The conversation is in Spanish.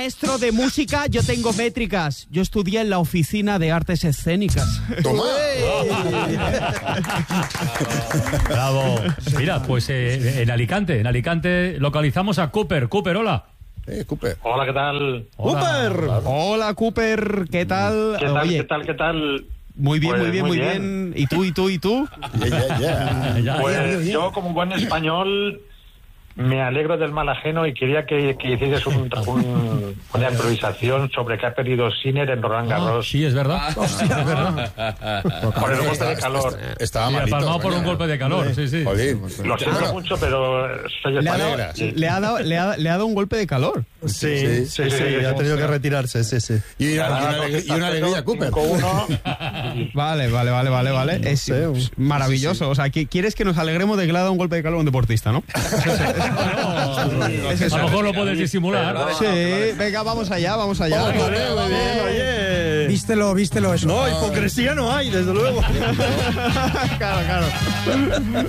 Maestro de música, yo tengo métricas. Yo estudié en la Oficina de Artes Escénicas. ¡Toma! Bravo. Mira, pues en Alicante localizamos a Cooper. Cooper, hola. Cooper. Hola, ¿qué tal? ¡Cooper! Hola, Cooper, ¿qué tal? ¿Qué tal? Oye, ¿Qué tal? muy bien, Pues, muy bien, muy muy bien. bien. ¿Y tú? Pues yo, como buen español, me alegro del mal ajeno y quería que hicieses una improvisación sobre qué ha pedido Sinner en Roland Garros. Sí, es verdad. Es verdad. Por el golpe de calor. Estaba Sí, malito. palmado por un golpe de calor, sí. Jolín. Lo siento mucho, pero soy español. Le ha dado un golpe de calor. Sí, ha tenido que retirarse, sí. Y una alegría, Cooper. 5-1. Vale. Es maravilloso. O sea, ¿quieres que nos alegremos de que le ha dado un golpe de calor a un deportista, no? A lo mejor lo puedes disimular. Sí, venga, vamos allá. Oye, Vístelo eso. no, hipocresía no hay, desde luego. Claro.